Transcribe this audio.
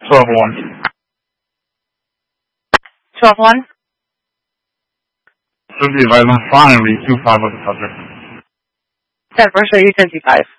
12-1. 12-1? Should be advised on flying, read 2-5 with the subject. 10 for sure, you 10-5.